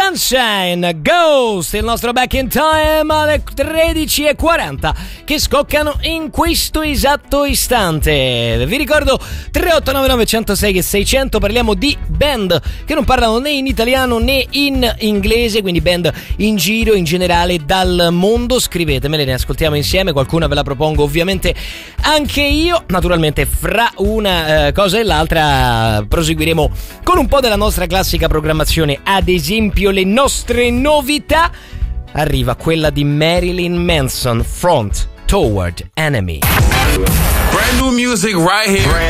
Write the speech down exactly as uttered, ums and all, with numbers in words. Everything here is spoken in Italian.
Sunshine, Ghost, il nostro Back in Time alle tredici e quaranta che scoccano in questo esatto istante. Vi ricordo tre otto nove nove uno zero sei seicento, parliamo di band che non parlano né in italiano né in inglese, quindi band in giro in generale dal mondo. Scrivetemele, ne ascoltiamo insieme, qualcuna ve la propongo ovviamente anche io. Naturalmente fra una eh, cosa e l'altra proseguiremo con un po' della nostra classica programmazione, ad esempio le nostre novità. Arriva quella di Marilyn Manson, Front Toward Enemy. Brand new music right here.